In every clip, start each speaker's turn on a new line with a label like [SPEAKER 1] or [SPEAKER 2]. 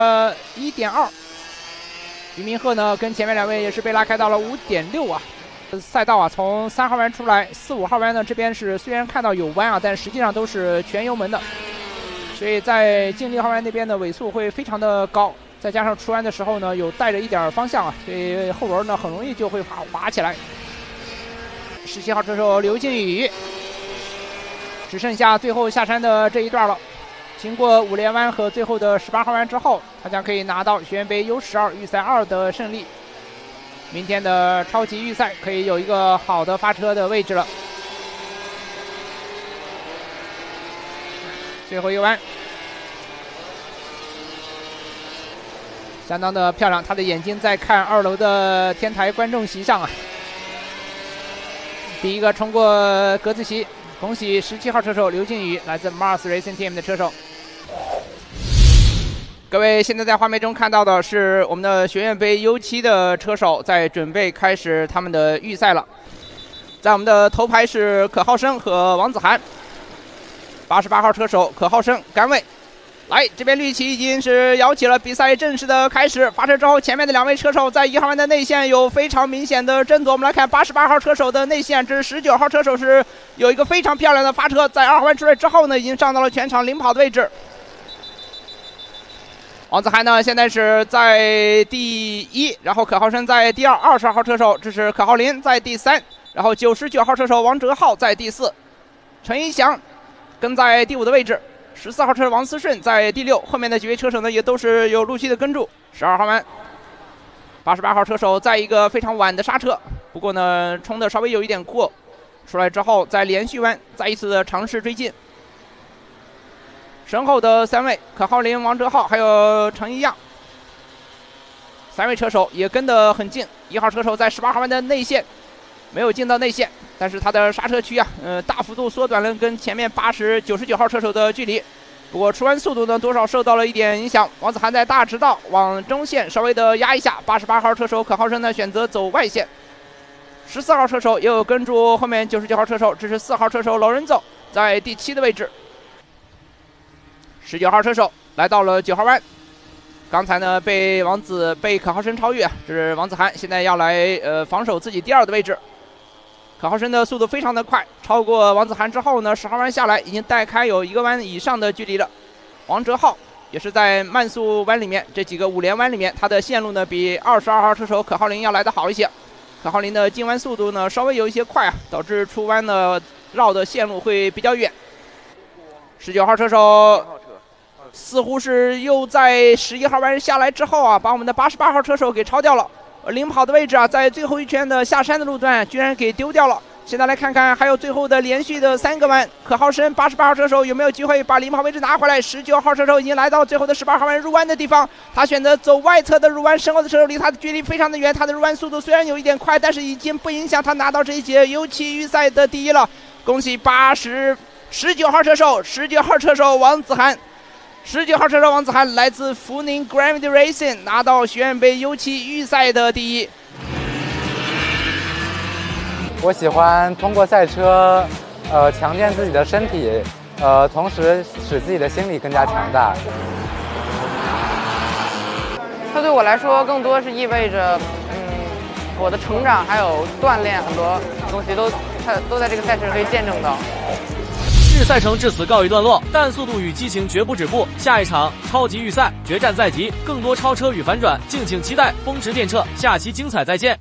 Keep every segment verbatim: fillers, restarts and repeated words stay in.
[SPEAKER 1] 呃，一点二。俞明鹤呢，跟前面两位也是被拉开到了五点六啊。赛道啊，从三号弯出来，四五号弯呢这边是虽然看到有弯啊，但实际上都是全油门的，所以在进六号弯那边的尾速会非常的高，再加上出弯的时候呢有带着一点方向啊，所以后轮呢很容易就会滑滑起来。十七号车手刘靖宇，只剩下最后下山的这一段了。经过五连弯和最后的十八号弯之后，他将可以拿到学院杯 U 十二预赛二的胜利。明天的超级预赛可以有一个好的发车的位置了。最后一个弯，相当的漂亮，他的眼睛在看二楼的天台观众席上啊。第一个冲过格子席，恭喜十七号车手刘靖宇，来自 Mars Racing Team 的车手。各位现在在画面中看到的是我们的学院杯 U 七 的车手在准备开始他们的预赛了。在我们的头排是可浩生和王子涵，八十八号车手可浩生杆位。来，这边绿旗已经是摇起了，比赛正式的开始。发车之后，前面的两位车手在一号弯的内线有非常明显的争夺。我们来看八十八号车手的内线，这是十九号车手是有一个非常漂亮的发车，在二号弯出来之后呢，已经上到了全场领跑的位置。王子涵呢，现在是在第一，然后可浩生在第二，二十二号车手这是可浩林在第三，然后九十九号车手王哲浩在第四，陈一翔跟在第五的位置。十四号车王思顺在第六，后面的几位车手呢也都是有陆续的跟住。十二号弯，八十八号车手在一个非常晚的刹车，不过呢冲的稍微有一点过，出来之后在连续弯再一次的尝试追进。身后的三位可浩林、王哲浩还有陈一样，三位车手也跟得很近。一号车手在十八号弯的内线没有进到内线，但是他的刹车区啊，呃，大幅度缩短了跟前面八十、九十九号车手的距离。不过出弯速度呢，多少受到了一点影响。王子涵在大直道往中线稍微的压一下，八十八号车手可浩生呢选择走外线。十四号车手也有跟住后面九十九号车手，这是四号车手老人走在第七的位置。十九号车手来到了九号弯，刚才呢被王子被可浩生超越，这是王子涵现在要来呃防守自己第二的位置。可浩生的速度非常的快，超过王子涵之后呢，十号弯下来已经带开有一个弯以上的距离了。王哲浩也是在慢速弯里面，这几个五连弯里面，他的线路呢比二十二号车手可浩林要来的好一些。可浩林的进弯速度呢稍微有一些快啊，导致出弯呢绕的线路会比较远。十九号车手似乎是又在十一号弯下来之后啊，把我们的八十八号车手给超掉了。领跑的位置啊，在最后一圈的下山的路段居然给丢掉了。现在来看看还有最后的连续的三个弯，可浩生八十八号车手有没有机会把领跑位置拿回来？十九号车手已经来到最后的十八号弯入弯的地方，他选择走外侧的入弯，身后的车手离他的距离非常的远，他的入弯速度虽然有一点快，但是已经不影响他拿到这一节 U 七 预赛的第一了。恭喜八十十九号车手，十九号车手王子涵。十九号车手王子涵来自福宁 Gravity Racing， 拿到学院杯 U 七 预赛的第一。
[SPEAKER 2] 我喜欢通过赛车，呃，强健自己的身体，呃，同时使自己的心理更加强大。
[SPEAKER 3] 它对我来说，更多是意味着，嗯，我的成长还有锻炼，很多东西都它都在这个赛事可以见证到。
[SPEAKER 4] 日赛程至此告一段落，但速度与激情绝不止步。下一场超级预赛决战在即，更多超车与反转，敬请期待。风驰电掣，下期精彩再见。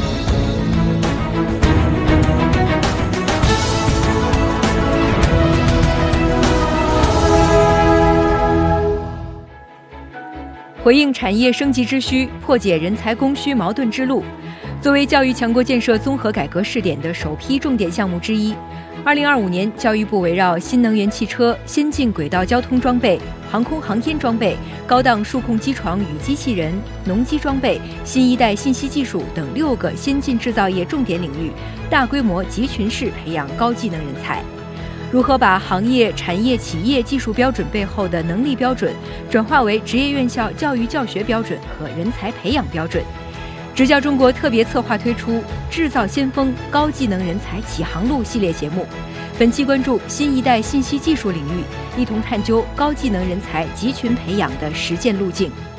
[SPEAKER 5] 回应产业升级之需，破解人才供需矛盾之路。作为教育强国建设综合改革试点的首批重点项目之一，二零二五年，教育部围绕新能源汽车、先进轨道交通装备、航空航天装备、高档数控机床与机器人、农机装备、新一代信息技术等六个先进制造业重点领域，大规模集群式培养高技能人才。如何把行业、产业、企业技术标准背后的能力标准，转化为职业院校教育教学标准和人才培养标准？职教中国特别策划推出“制造先锋高技能人才启航路”系列节目， 本期关注新一代信息技术领域，一同探究高技能人才集群培养的实践路径。